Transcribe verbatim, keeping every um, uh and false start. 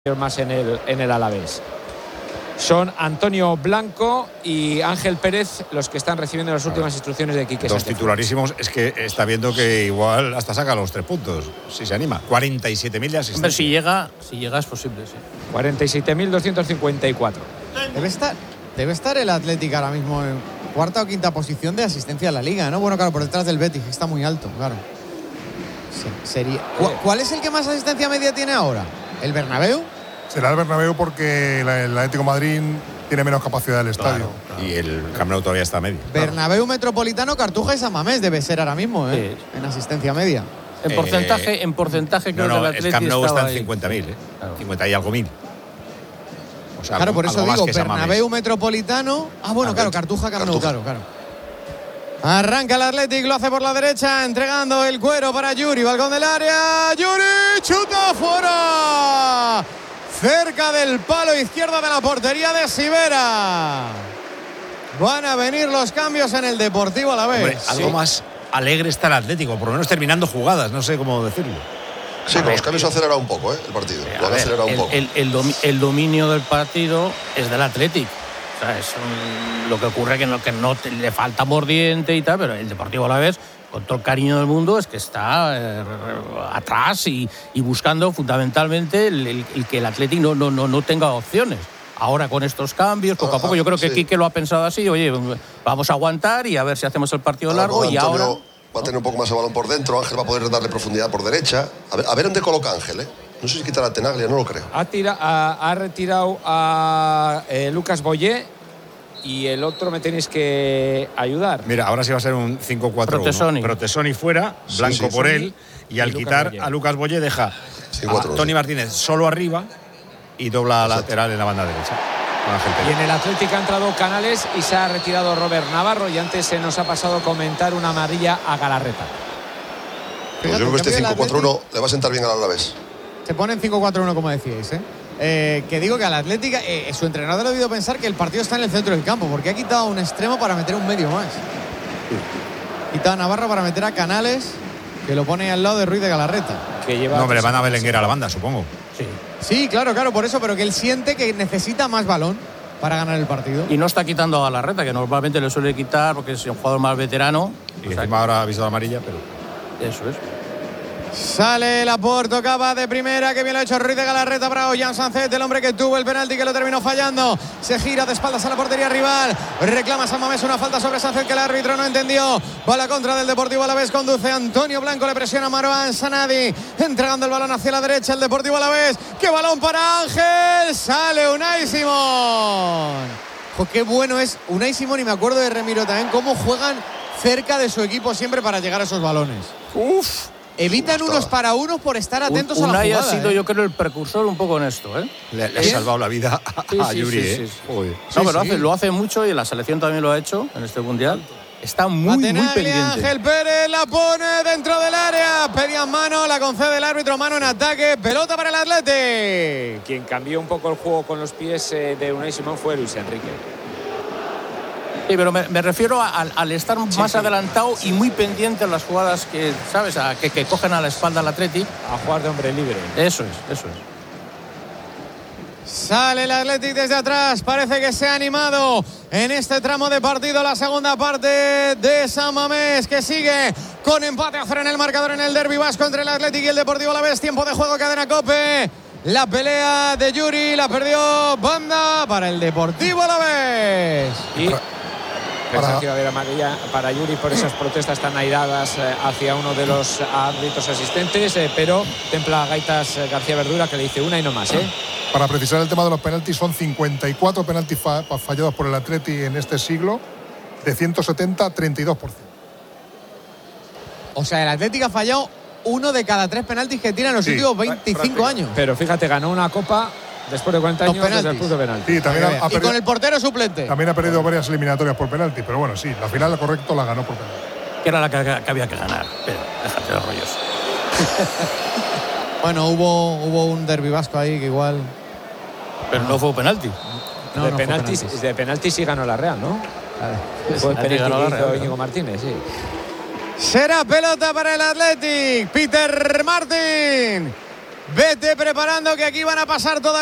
más en el, en el Alavés. Son Antonio Blanco y Ángel Pérez los que están recibiendo las últimas instrucciones de Quique Dos Sánchez. titularísimos. Es que está viendo que igual hasta saca los tres puntos, si se anima. cuarenta y siete mil de asistencia. Hombre, si llega, si llega es posible, sí. cuarenta y siete mil doscientos cincuenta y cuatro. Debe estar, debe estar el Atlético ahora mismo en cuarta o quinta posición de asistencia a la Liga, ¿no? Bueno, claro, por detrás del Betis, que está muy alto, claro. Sí, sería. ¿Cu- ¿Cuál es el que más asistencia media tiene ahora? ¿El Bernabéu? Será el Bernabéu porque el Atlético de Madrid tiene menos capacidad del estadio. Claro, claro. Y el Camp Nou todavía está a medio. Bernabéu, Metropolitano, Cartuja y San Mamés debe ser ahora mismo, ¿eh? Sí. En asistencia media. En porcentaje, eh, en porcentaje creo no, no, que el Atlético el Camp Nou está en ahí. cincuenta mil, ¿eh? Claro. cincuenta y algo mil. O sea, Claro, algo, por eso algo digo, más que Bernabéu, Metropolitano. Ah, bueno, claro, Cartuja, Camp Nou, claro, claro. Arranca el Atlético, lo hace por la derecha, entregando el cuero para Yuri, balcón del área. Yuri, chuta fuera. Cerca del palo izquierdo de la portería de Sivera. Van a venir los cambios en el Deportivo Alavés. Hombre, algo Sí. más alegre está el Atlético, por lo menos terminando jugadas, no sé cómo decirlo. Sí, con los cambios se ha acelerado un poco, ¿eh? El partido. Lo A han ver, acelerado un el, poco. el, el, domi- el dominio del partido es del Atlético. O sea, es un- lo que ocurre que no, que no te- le falta mordiente y tal, pero el Deportivo Alavés, con todo el cariño del mundo, es que está eh, atrás y, y buscando fundamentalmente el, el- el que el Atlético no, no, no, no tenga opciones. Ahora con estos cambios, poco a poco, yo creo que sí. Quique lo ha pensado así, oye, vamos a aguantar y a ver si hacemos el partido Ahora largo con y Antonio ahora... va a tener un poco más el balón por dentro. Ángel va a poder darle profundidad por derecha. A ver, a ver dónde coloca Ángel, ¿eh? No sé si quitará a Tenaglia, no lo creo. Ha, tira, ha, ha retirado a eh, Lucas Boyé y el otro me tenéis que ayudar. Mira, ahora sí va a ser un cinco cuatro uno. Protesoni. Protesoni fuera, Blanco sí, por sí. él. Y al Y Lucas quitar Boyé. a Lucas Boyé deja Sí, a cuatro, Tony sí. Martínez solo arriba y dobla lateral en la banda derecha. Con Ángel Y Pérez. en el Atlético ha entrado Canales y se ha retirado Robert Navarro. Y antes se nos ha pasado comentar una amarilla a Galarreta. Pues yo creo que este cinco cuatro uno le va a sentar bien al Alavés. Se pone en cinco cuatro uno, como decíais, ¿eh? Eh, que digo que al Atlético, eh, su entrenador ha debido pensar que el partido está en el centro del campo, porque ha quitado un extremo para meter un medio más. Quita a Navarro para meter a Canales, que lo pone al lado de Ruiz de Galarreta. Que lleva No, hombre, van a Belenguer a la banda, supongo. Sí. Sí, claro, claro, por eso, pero que él siente que necesita más balón para ganar el partido. Y no está quitando a Galarreta, que normalmente le suele quitar porque es un jugador más veterano. Y O sea, encima ahora ha visto la amarilla, pero. eso es. Sale Laporte, acaba de primera, que bien lo ha hecho Ruiz de Galarreta para Ollán Sancet, el hombre que tuvo el penalti que lo terminó fallando. Se gira de espaldas a la portería rival, reclama San Mamés una falta sobre Sancet que el árbitro no entendió. Va a la contra del Deportivo Alavés, conduce Antonio Blanco, le presiona Marwan Sanadi, entregando el balón hacia la derecha el Deportivo Alavés. ¡Qué balón para Ángel! Sale Unai Simón. Jo, qué bueno es Unai Simón, y me acuerdo de Remiro también, cómo juegan cerca de su equipo siempre para llegar a esos balones. Uf. Evitan unos para unos por estar atentos a la Unai jugada. ha sido, ¿eh? yo creo, el precursor un poco en esto, ¿eh? Le, le ha ¿Quién? salvado la vida a, Sí, a sí, Yuri, sí, ¿eh? sí, sí. Joder. No, Sí, pero lo sí. hace, lo hace mucho y en la selección también lo ha hecho en este mundial. Está muy, muy Tenaglia, pendiente. Ángel Pérez la pone dentro del área. Pedían mano, la concede el árbitro, mano en ataque. Pelota para el Athletic. Quien cambió un poco el juego con los pies eh, de Unai Simón fue Luis Enrique. Sí, pero me, me refiero a- al, al estar más sí. adelantado y muy pendiente en las jugadas que, ¿sabes? A, que, que cogen a la espalda al Athletic. A jugar de hombre libre. Eso es, eso es. Sale el Athletic desde atrás. Parece que se ha animado en este tramo de partido. La segunda parte de San Mamés, que sigue con empate a cero en el marcador en el derbi vasco entre el Athletic y el Deportivo Alavés. Tiempo de juego, cadena COPE. La pelea de Yuri la perdió Banda para el Deportivo Alavés. Y Para- pensaba que iba a haber amarilla para Yuri por esas protestas tan airadas eh, hacia uno de los árbitros asistentes, eh, pero templa a gaitas eh, García Verdura, que le dice una y no más, ¿eh? Para precisar el tema de los penaltis, son cincuenta y cuatro penaltis fa- fallados por el Atleti en este siglo, de ciento setenta, treinta y dos por ciento. O sea, el Athletic ha fallado uno de cada tres penaltis que tira en los Sí, últimos veinticinco años. Pero fíjate, ganó una copa después de cuarenta Los años desde el penaltis. punto de penalti. Sí, también ha, ha Y con perdido, el portero suplente. también ha perdido varias eliminatorias por penaltis, pero bueno, sí, la final, correcto, la ganó por penalti. Que era la que, que había que ganar. Pero déjate de rollos. Bueno, hubo, hubo un derbi vasco ahí que igual. Pero no fue penalti. No, de, no fue penaltis, penaltis. de penaltis sí ganó la Real, ¿no? Fue el penalti ganó penalti la que hizo Real, Íñigo ¿no? Martínez, sí. Será pelota para el Athletic. Peter Martin. Vete preparando que aquí van a pasar todas